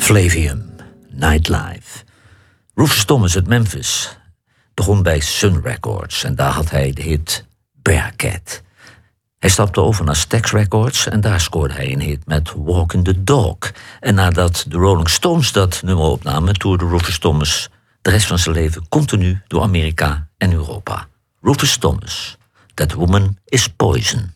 Flavium, Nightlife. Rufus Thomas uit Memphis begon bij Sun Records en daar had hij de hit Bearcat. Hij stapte over naar Stax Records en daar scoorde hij een hit met Walking the Dog. En nadat de Rolling Stones dat nummer opnamen, toerde Rufus Thomas de rest van zijn leven continu door Amerika en Europa. Rufus Thomas, That Woman is Poison.